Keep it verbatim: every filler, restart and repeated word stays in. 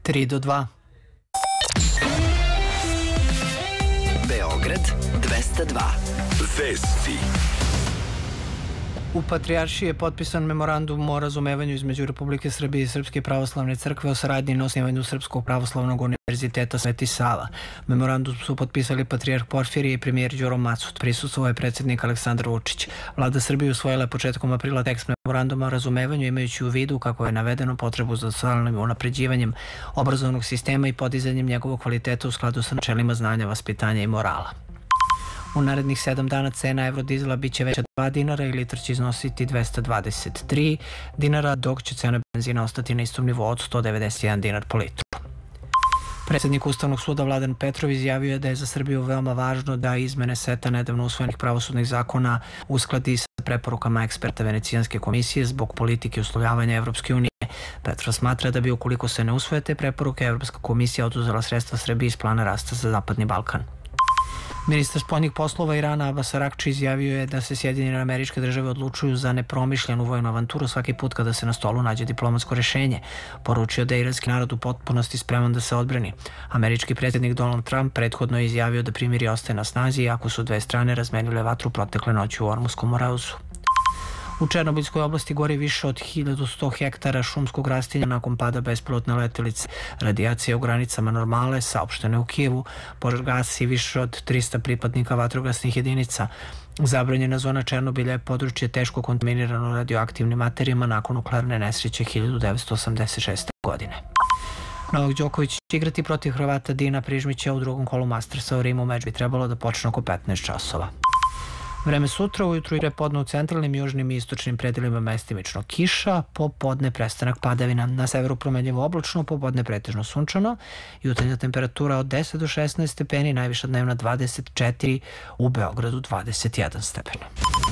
tri do dva. Beograd dvesta dva. Vesti. U Patrijaršiji je potpisan memorandum o razumevanju između Republike Srbije i Srpske pravoslavne crkve o saradnji na osnivanju Srpskog pravoslavnog univerziteta Sveti Sava. Memorandum su potpisali patrijarh Porfirije i premijer Đuro Macut. Prisustvovao je predsjednik Aleksandar Vučić. Vlada Srbije usvojila je početkom aprila tekst memoranduma o razumevanju, imajući u vidu kako je navedeno potrebu za stalnim unapređivanjem obrazovnog sistema i podizanjem njegovog kvaliteta u skladu sa načelima znanja, vaspitanja i morala. U narednih sedam dana cena evrodizela biće veća dva dinara i litar će iznositi dvesta dvadeset tri dinara, dok će cena benzina ostati na istom nivou od sto devedeset jedan dinar po litru. Predsjednik Ustavnog suda Vladan Petrov izjavio je da je za Srbiju veoma važno da izmene seta nedavno usvojenih pravosudnih zakona uskladi sa preporukama eksperta Venecijanske komisije zbog politike uslovljavanja Evropske unije. Petrov smatra da bi, ukoliko se ne usvoje te preporuke, Evropska komisija oduzela sredstva Srbiji iz plana rasta za Zapadni Balkan. Ministar spoljnih poslova Irana Abbas Arakči izjavio je da se Sjedinjene Američke Države odlučuju za nepromišljenu vojnu avanturu svaki put kada se na stolu nađe diplomatsko rešenje. Poručio da je iranski narod u potpunosti spreman da se odbrani. Američki predsjednik Donald Trump prethodno je izjavio da primirje ostaje na snazi, iako su dve strane razmenile vatru protekle noći u Ormuskom morazu. U Černobiljskoj oblasti gori više od hiljadu sto hektara šumskog rastinja nakon pada bespilotne letelice. Radijacija u granicama normale, saopštene u Kijevu, požar gasi više od trista pripadnika vatrogasnih jedinica. Zabranjena zona Černobilja je područje teško kontaminirano radioaktivnim materijama nakon nuklearne nesreće hiljadu devetsto osamdeset šeste. godine. Novak Đoković će igrati protiv Hrvata Dina Prižmića u drugom kolu Mastersa u Rimu. Meč bi trebalo da počne oko petnaest časova. Vreme sutra, ujutru i prepodne u centralnim, južnim i istočnim predelima mestimično kiša, popodne prestanak padavina. Na severu promenljivo oblačno, popodne pretežno sunčano, jutarnja temperatura od deset do šesnaest stepeni, najviša dnevna dvadeset četiri, u Beogradu dvadeset jedan stepen.